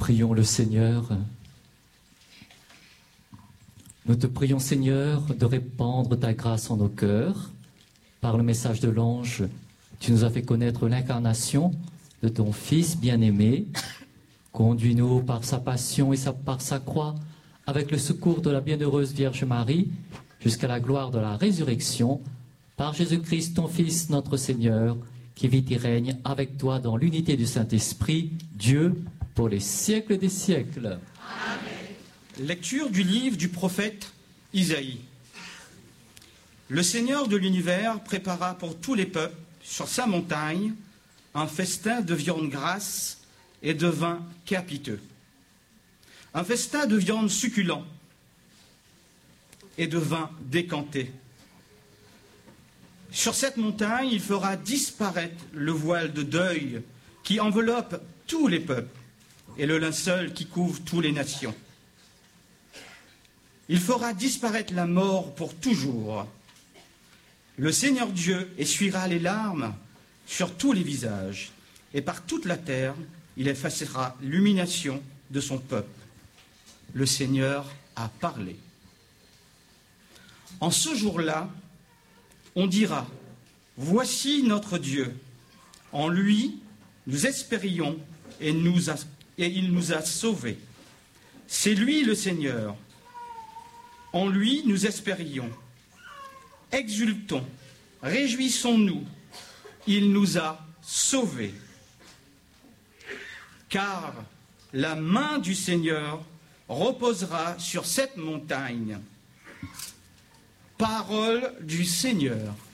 Prions le Seigneur. Nous te prions, Seigneur, de répandre ta grâce en nos cœurs. Par le message de l'ange, tu nous as fait connaître l'incarnation de ton Fils bien-aimé. Conduis-nous par sa passion et par sa croix, avec le secours de la bienheureuse Vierge Marie, jusqu'à la gloire de la résurrection, par Jésus-Christ, ton Fils, notre Seigneur, qui vit et règne avec toi dans l'unité du Saint-Esprit, Dieu, pour les siècles des siècles. Amen. Lecture du livre du prophète Isaïe. Le Seigneur de l'univers prépara pour tous les peuples, sur sa montagne, un festin de viande grasse et de vin capiteux. Un festin de viande succulent et de vin décanté. Sur cette montagne, il fera disparaître le voile de deuil qui enveloppe tous les peuples et le linceul qui couvre toutes les nations. Il fera disparaître la mort pour toujours. Le Seigneur Dieu essuiera les larmes sur tous les visages, et par toute la terre, il effacera l'humiliation de son peuple. Le Seigneur a parlé. En ce jour-là, on dira, voici notre Dieu. En lui, nous espérions et il nous a sauvés. C'est lui le Seigneur. En lui, nous espérions. Exultons, réjouissons-nous. Il nous a sauvés. Car la main du Seigneur reposera sur cette montagne. Parole du Seigneur.